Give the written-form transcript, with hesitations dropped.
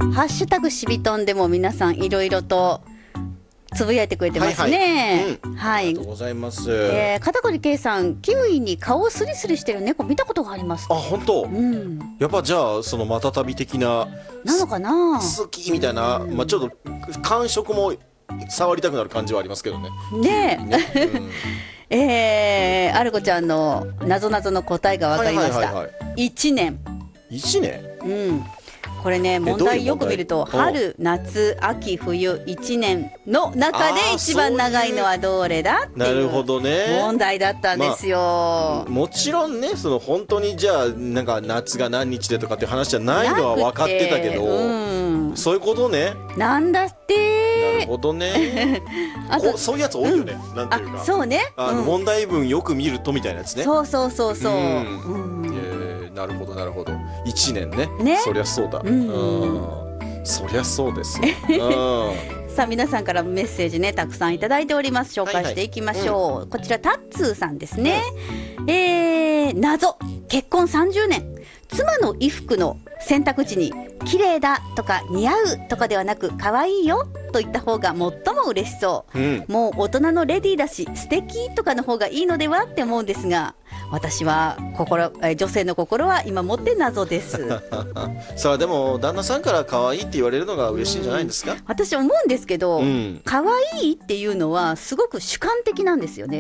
ハッシュタグしびとんでも皆さんいろいろとつぶやいてくれてますね。 ありがとうございます。 片栗圭さん、キウイに顔をスリスリしてる猫見たことがあります。 あ、本当。やっぱじゃあそのまたたび的なのかな、 好きみたいな、まあちょっと感触も触りたくなる感じはありますけどね。 アルコちゃんのなぞなぞの答えが分かりました。1年。 1年。 これね、問題よく見ると春夏秋冬1年の中で一番長いのはどれだっていう問題だったんですよ。 もちろんね、その本当にじゃあなんか夏が何日でとかっていう話じゃないのは分かってたけど、そういうことね。 なんだって。 なるほどね。そういうやつ多いよね。なんていうか。 そうね。 問題文よく見るとみたいなやつね。 そうそうそうそう。 なるほどなるほど。1年ね。そりゃそうだ。そりゃそうですよ。 さあ皆さんからメッセージねたくさんいただいております。紹介していきましょう。こちらタッツーさんですね。謎、結婚30年、妻の衣服の洗濯時に綺麗だとか似合うとかではなく可愛いよと言った方が最も嬉しそう、もう大人のレディーだし素敵とかの方がいいのではって思うんですが、私は女性の心は今もって謎ですさあでも旦那さんから可愛いって言われるのが嬉しいんじゃないんですか。 私思うんですけど、可愛いっていうのはすごく主観的なんですよね。